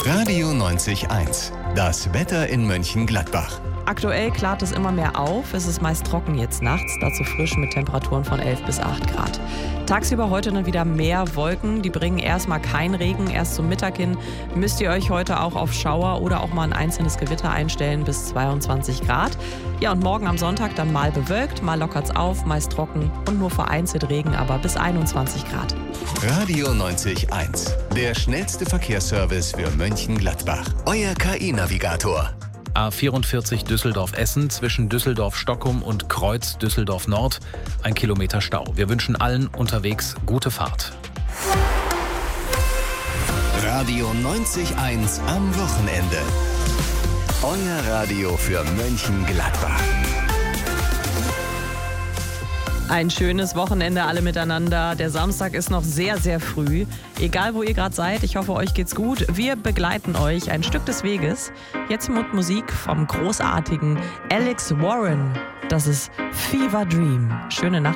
Radio 90.1. Das Wetter in Mönchengladbach. Aktuell klart es immer mehr auf. Es ist meist trocken jetzt nachts, dazu frisch mit Temperaturen von 11 bis 8 Grad. Tagsüber heute dann wieder mehr Wolken. Die bringen erstmal keinen Regen. Erst zum Mittag hin müsst ihr euch heute auch auf Schauer oder auch mal ein einzelnes Gewitter einstellen bis 22 Grad. Ja, und morgen am Sonntag dann mal bewölkt, mal lockert's auf, meist trocken und nur vereinzelt Regen, aber bis 21 Grad. Radio 90.1. Der schnellste Verkehrsservice für Mönchengladbach. Euer KI-Navigator. A44 Düsseldorf-Essen zwischen Düsseldorf-Stockum und Kreuz Düsseldorf-Nord. 1 Kilometer Stau. Wir wünschen allen unterwegs gute Fahrt. Radio 90.1 am Wochenende. Euer Radio für Mönchengladbach. Ein schönes Wochenende alle miteinander. Der Samstag ist noch sehr, sehr früh. Egal, wo ihr gerade seid, ich hoffe, euch geht's gut. Wir begleiten euch ein Stück des Weges. Jetzt mit Musik vom großartigen Alex Warren. Das ist Fever Dream. Schöne Nacht.